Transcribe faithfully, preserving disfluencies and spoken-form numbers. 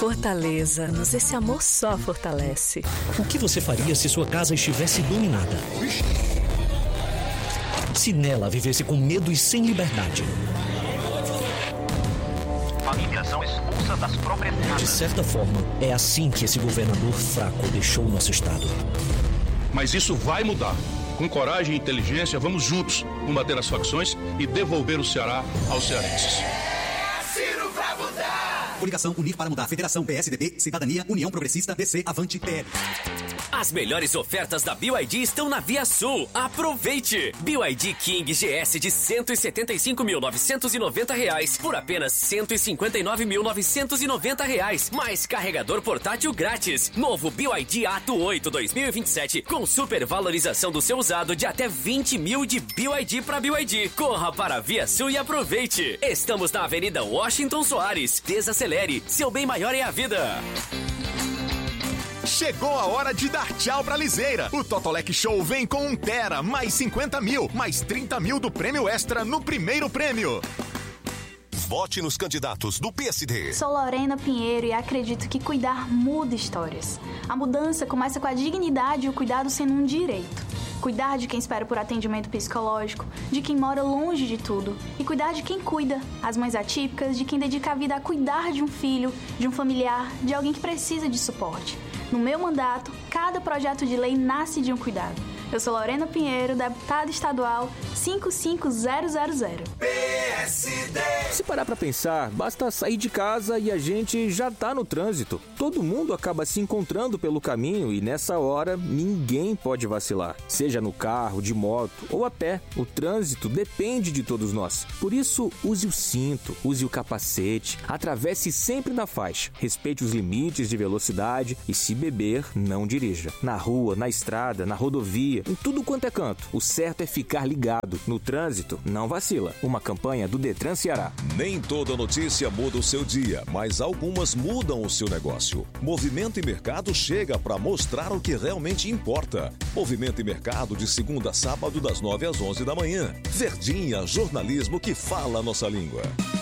Fortaleza-nos, esse amor só fortalece. O que você faria se sua casa estivesse dominada? Se nela vivesse com medo e sem liberdade? Famílias são expulsas das próprias casas. De certa forma, é assim que esse governador fraco deixou o nosso estado. Mas isso vai mudar. Com coragem e inteligência, vamos juntos combater as facções e devolver o Ceará aos cearenses. Ciro vai mudar! Coligação Unir para Mudar. Federação P S D B, Cidadania, União Progressista, D C, Avante, P L. As melhores ofertas da B Y D estão na Via Sul. Aproveite! B Y D King G S de cento e setenta e cinco mil novecentos e noventa reais por apenas cento e cinquenta e nove mil novecentos e noventa reais. Mais carregador portátil grátis. Novo B Y D Ato oito dois mil e vinte e sete com super valorização do seu usado de até vinte mil de B Y D para B Y D. Corra para a Via Sul e aproveite! Estamos na Avenida Washington Soares. Desacelere. Seu bem maior é a vida. Chegou a hora de dar tchau pra Liseira. O Totolec Show vem com um tera, mais cinquenta mil, mais trinta mil do prêmio extra no primeiro prêmio. Vote nos candidatos do P S D. Sou Lorena Pinheiro e acredito que cuidar muda histórias. A mudança começa com a dignidade e o cuidado sendo um direito. Cuidar de quem espera por atendimento psicológico, de quem mora longe de tudo. E cuidar de quem cuida, as mães atípicas, de quem dedica a vida a cuidar de um filho, de um familiar, de alguém que precisa de suporte. No meu mandato, cada projeto de lei nasce de um cuidado. Eu sou Lorena Pinheiro, deputada estadual cinco cinco zero zero zero. P S D. Se parar pra pensar, basta sair de casa e a gente já tá no trânsito. Todo mundo acaba se encontrando pelo caminho e nessa hora ninguém pode vacilar. Seja no carro, de moto ou a pé, o trânsito depende de todos nós. Por isso, use o cinto, use o capacete, atravesse sempre na faixa, respeite os limites de velocidade e se beber, não dirija. Na rua, na estrada, na rodovia, em tudo quanto é canto, o certo é ficar ligado. No trânsito, não vacila. Uma campanha do Detran Ceará. Nem toda notícia muda o seu dia, mas algumas mudam o seu negócio. Movimento e Mercado chega para mostrar o que realmente importa. Movimento e Mercado de segunda a sábado das nove às onze da manhã. Verdinha, jornalismo que fala a nossa língua.